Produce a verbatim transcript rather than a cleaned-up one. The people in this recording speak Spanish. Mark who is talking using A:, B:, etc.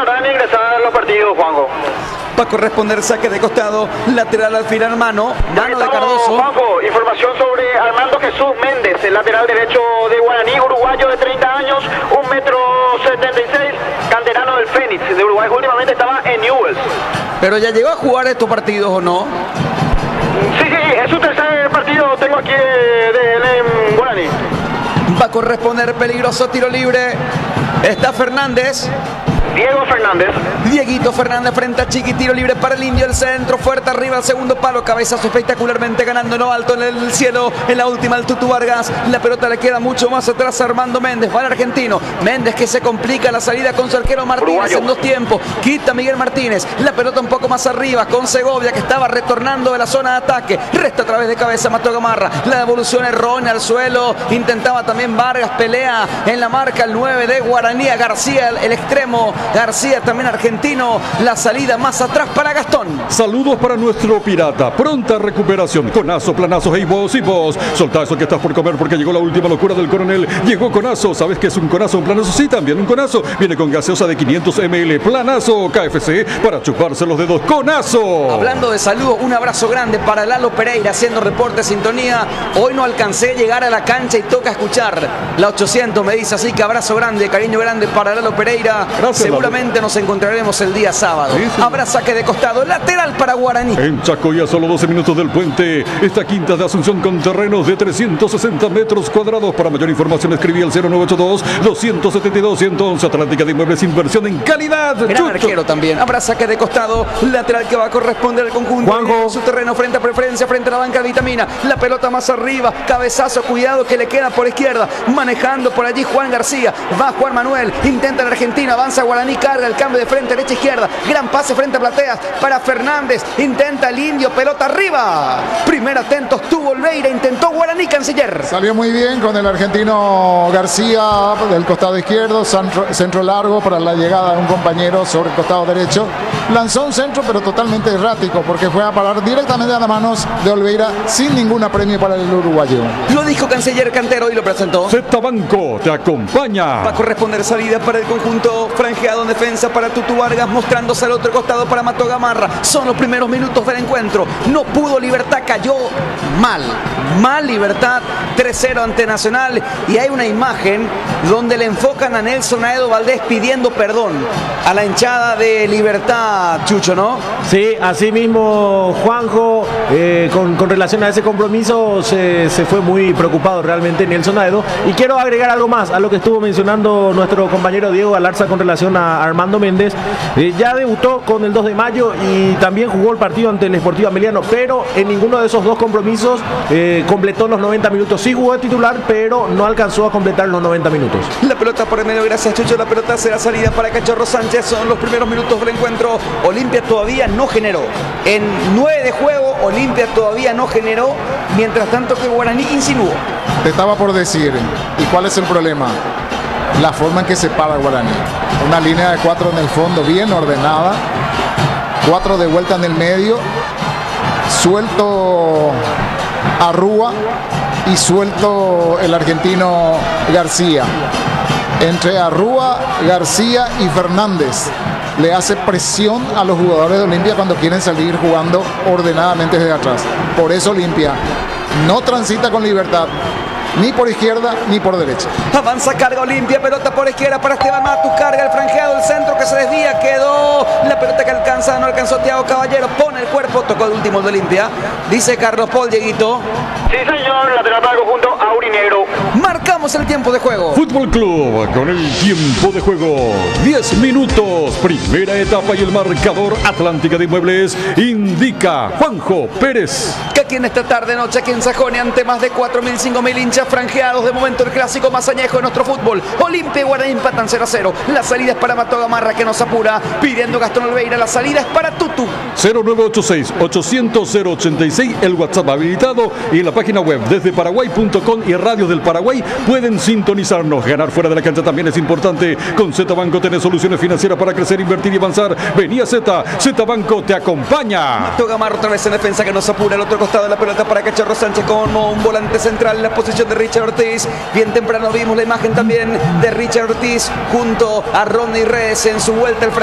A: tardan en ingresar a los partidos, Juanjo.
B: Va a corresponder saque de costado, lateral al final, mano, mano de
A: Estamos,
B: Cardoso.
A: Juanjo, información sobre Armando Jesús Méndez, el lateral derecho de Guaraní, uruguayo de treinta años, un metro setenta y seis, canterano del Fénix de Uruguay, últimamente estaba en Newell's.
B: Pero ya llegó a jugar estos partidos, ¿o no?
A: Sí, sí, es su tercer partido, tengo aquí de él en Guaraní.
B: Va a corresponder peligroso tiro libre. Está Fernández.
A: Diego Fernández.
B: Dieguito Fernández frente a Chiqui, tiro libre para el indio, el centro, fuerte arriba al segundo palo, cabezazo espectacularmente ganando en lo alto en el cielo, en la última el Tutu Vargas, la pelota le queda mucho más atrás a Armando Méndez, va el argentino, Méndez que se complica la salida con su arquero Martínez Uruguayo. En dos tiempos, quita Miguel Martínez, la pelota un poco más arriba con Segovia que estaba retornando de la zona de ataque, resta a través de cabeza Mato Gamarra, la devolución errónea al suelo, intentaba también Vargas, pelea en la marca el nueve de Guaraní, García el, el extremo, García también argentino, la salida más atrás para Gastón.
C: Saludos para nuestro pirata, pronta recuperación, conazo, planazo, hey vos y vos, soltá eso que estás por comer porque llegó la última locura del coronel, llegó conazo, ¿sabes qué es un conazo? Un planazo, sí, también un conazo, viene con gaseosa de quinientos mililitros, planazo, K F C, para chuparse los dedos, conazo.
B: Hablando de salud, un abrazo grande para Lalo Pereira haciendo reporte de sintonía, hoy no alcancé a llegar a la cancha y toca escuchar la ochocientos, me dice, así que abrazo grande, cariño grande para Lalo Pereira. Gracias, seguramente Lalo. Nos encontraremos el día sábado. Sí, sí. Habrá saque de costado, lateral para Guaraní.
C: En Chacoya, solo doce minutos del puente. Esta quinta de Asunción con terrenos de trescientos sesenta metros cuadrados. Para mayor información escribí al cero nueve ocho dos, dos siete dos, uno uno uno. Atlántica de Inmuebles, inversión en calidad.
B: Gran Chucho. Arquero también. Habrá saque de costado, lateral que va a corresponder al conjunto.
D: Juanjo.
B: Su terreno frente a preferencia, frente a la banca de Vitamina. La pelota más arriba, cabezazo, cuidado que le queda por izquierda. Manejando por allí Juan García. Va Juan Manuel, intenta el argentino, avanza Guaraní, carga el cambio de frente, derecha, izquierda. Gran pase frente a Plateas para Fernández. Intenta el indio, pelota arriba. Primer atento estuvo Olveira, intentó Guaraní, Canciller.
D: Salió muy bien con el argentino García del costado izquierdo, centro, centro largo para la llegada de un compañero sobre el costado derecho. Lanzó un centro pero totalmente errático porque fue a parar directamente a las manos de Olveira sin ningún apremio para el uruguayo.
B: Lo dijo Canciller Cantero y lo presentó.
C: Z Banco te acompaña.
B: Va a corresponder salida para el conjunto franjeado en defensa para Tutu Vargas, mostrándose al otro costado para Mato Gamarra. Son los primeros minutos del encuentro. No pudo Libertad, cayó mal. Mal Libertad, tres cero ante Nacional. Y hay una imagen donde le enfocan a Nelson Aedo Valdés pidiendo perdón a la hinchada de Libertad, Chucho, ¿no?
E: Sí, así mismo Juanjo, eh, con, con relación a ese compromiso se, se fue muy preocupado realmente Nelson Aedo. Y quiero agregar algo más a lo que estuvo mencionando nuestro compañero Diego Galarza con relación a Armando Méndez. Eh, ya debutó con el dos de mayo y también jugó el partido ante el Sportivo Ameliano, pero en ninguno de esos dos compromisos eh, completó los noventa minutos. Sí jugó de titular, pero no alcanzó a completar los noventa minutos.
B: La pelota por el medio, gracias Chucho, la pelota será salida para Cachorro Sánchez. Son los primeros minutos del encuentro. Olimpia todavía no generó. En nueve de juego, Olimpia todavía no generó, mientras tanto que Guaraní insinuó.
D: Te estaba por decir, ¿y cuál es el problema? La forma en que se para Guaraní. Una línea de cuatro en el fondo bien ordenada, cuatro de vuelta en el medio, suelto Arrúa y suelto el argentino García. Entre Arrúa, García y Fernández le hace presión a los jugadores de Olimpia cuando quieren salir jugando ordenadamente desde atrás. Por eso Olimpia no transita con libertad, ni por izquierda ni por derecha.
B: Avanza, carga Olimpia, pelota por izquierda para Esteban Matus, carga el franjeado, el centro que se desvía, quedó la pelota que alcanza, no alcanzó Thiago Caballero, pone el cuerpo, tocó el último de Olimpia, dice Carlos Paul, Dieguito.
A: Sí señor, lateral para el conjunto aurinegro.
B: Marcamos el tiempo de juego.
C: Fútbol Club con el tiempo de juego, diez minutos, primera etapa y el marcador. Atlántica de Inmuebles indica Juanjo Pérez.
B: Que aquí en esta tarde noche, aquí en Sajonia, ante más de cuatro mil, cinco mil hinchas franjeados, de momento el clásico más añejo de nuestro fútbol. Olimpia y Guaraní empatan cero a cero. La salida es para Mato Gamarra, que nos apura, pidiendo Gastón Olveira. La salida es para Tutu.
C: cero nueve ocho seis, ochocientos, cero ochenta y seis, el WhatsApp habilitado y en la página web desde paraguay punto com y Radios del Paraguay pueden sintonizarnos. Ganar fuera de la cancha también es importante. Con Z Banco tenés soluciones financieras para crecer, invertir y avanzar. Venía Z, Z Banco te acompaña.
B: Mato Gamarra otra vez en defensa, que nos apura. El otro costado de la pelota para Cachorro Sánchez como un volante central en la posición de Richard Ortiz. Bien temprano vimos la imagen también de Richard Ortiz junto a Rodney Redes en su vuelta al